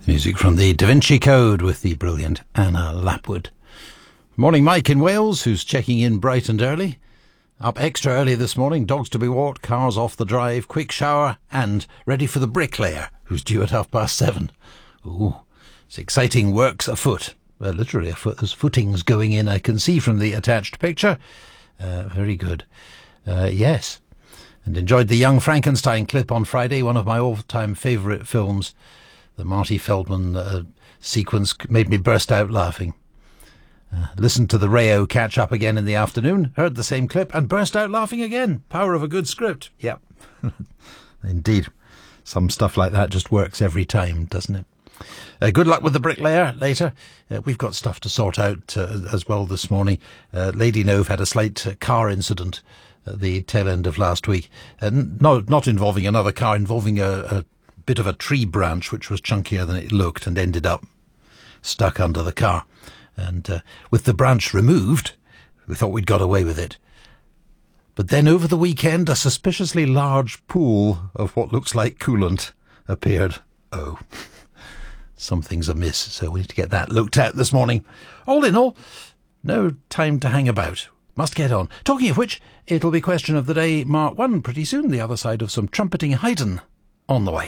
Music from the Da Vinci Code with the brilliant Anna Lapwood. Morning Mike in Wales, who's checking in bright and early. Up extra early this morning, dogs to be walked, cars off the drive, quick shower, and ready for the bricklayer, who's due at 7:30. Ooh, it's exciting works afoot. Well, literally afoot. There's footings going in, I can see from the attached picture. Very good. Yes. And enjoyed the Young Frankenstein clip on Friday, one of my all-time favourite films. The Marty Feldman sequence made me burst out laughing. Listened to the Rayo catch-up again in the afternoon, heard the same clip, and burst out laughing again. Power of a good script. Yep. Indeed. Some stuff like that just works every time, doesn't it? Good luck with the bricklayer later. We've got stuff to sort out as well this morning. Lady Nove had a slight car incident at the tail end of last week. Not involving another car, involving a bit of a tree branch which was chunkier than it looked and ended up stuck under the car. And with the branch removed, we thought we'd got away with it. But then over the weekend, a suspiciously large pool of what looks like coolant appeared. Oh, something's amiss, so we need to get that looked at this morning. All in all, no time to hang about. Must get on. Talking of which, it'll be question of the day Mark 1 pretty soon, the other side of some trumpeting Haydn on the way.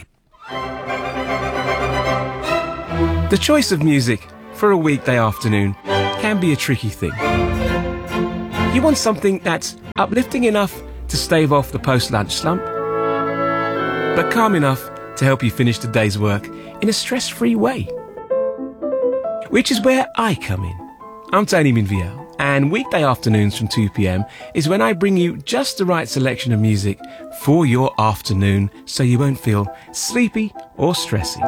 The choice of music for a weekday afternoon can be a tricky thing. You want something that's uplifting enough to stave off the post-lunch slump, but calm enough to help you finish the day's work in a stress-free way. Which is where I come in. I'm Tony Minviel, and weekday afternoons from 2 p.m. is when I bring you just the right selection of music for your afternoon so you won't feel sleepy or stressy.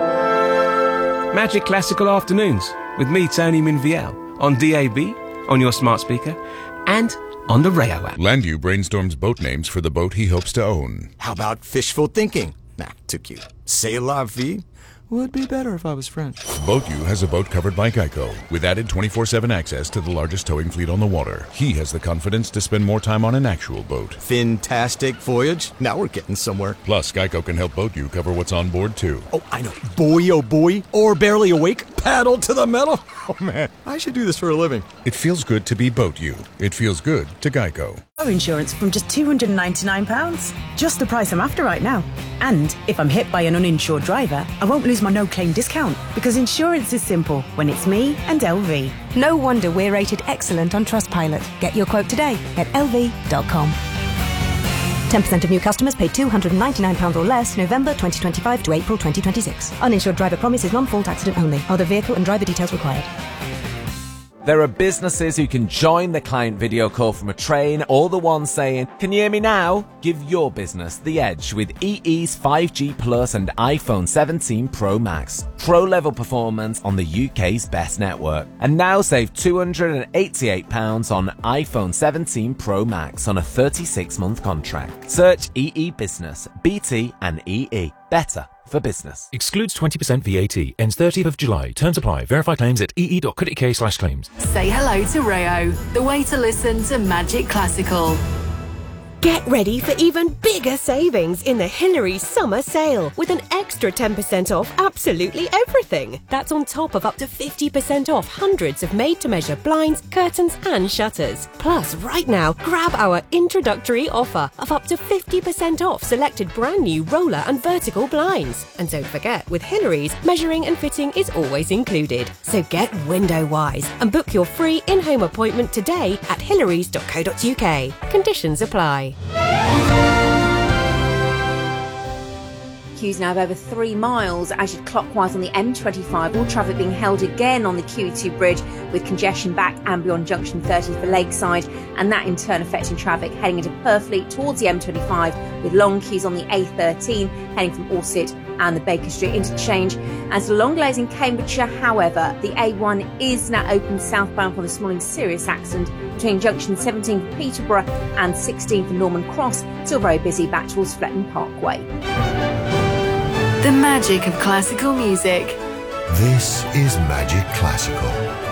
Magic Classical Afternoons with me, Tony Minviel, on DAB, on your smart speaker, and on the Rayo app. Landu brainstorms boat names for the boat he hopes to own. How about fishful thinking? Nah, too cute. C'est la vie? Would be better if I was French. BoatU has a boat covered by Geico, with added 24/7 access to the largest towing fleet on the water. He has the confidence to spend more time on an actual boat. Fantastic voyage. Now we're getting somewhere. Plus, Geico can help BoatU cover what's on board, too. Oh, I know. Boy, oh boy. Or barely awake. Paddle to the metal. Oh, man. I should do this for a living. It feels good to be BoatU. It feels good to Geico. Car insurance from just £299. Just the price I'm after right now. And if I'm hit by an uninsured driver, I won't lose my no-claim discount, because insurance is simple when it's me and LV. No wonder we're rated excellent on Trustpilot. Get your quote today at lv.com. 10% of new customers pay £299 or less November 2025 to April 2026. Uninsured driver promise is non-fault accident only. Other vehicle and driver details required. There are businesses who can join the client video call from a train, or the ones saying, "Can you hear me now?" Give your business the edge with EE's 5G Plus and iPhone 17 Pro Max. Pro-level performance on the UK's best network. And now save £288 on iPhone 17 Pro Max on a 36-month contract. Search EE Business, BT and EE. Better for business. Excludes 20% VAT. Ends 30th of July. Terms apply. Verify claims at ee.co.uk/claims. Say hello to Rayo, the way to listen to Magic Classical. Get ready for even bigger savings in the Hillary's summer sale with an extra 10% off absolutely everything. That's on top of up to 50% off hundreds of made-to-measure blinds, curtains and shutters. Plus, right now, grab our introductory offer of up to 50% off selected brand new roller and vertical blinds. And don't forget, with Hillary's, measuring and fitting is always included. So get window-wise and book your free in-home appointment today at hillarys.co.uk. Conditions apply. Queues now of over 3 miles as you clockwise on the M25. All traffic being held again on the QE2 bridge, with congestion back and beyond junction 30 for Lakeside, and that in turn affecting traffic heading into Purfleet towards the M25, with long queues on the A13 heading from Orsett and the Baker Street interchange. As long delays in Cambridgeshire, however, the A1 is now open southbound from this morning's serious accident between junction 17 for Peterborough and 16 for Norman Cross, still very busy back towards Fletton Parkway. The magic of classical music. This is Magic Classical.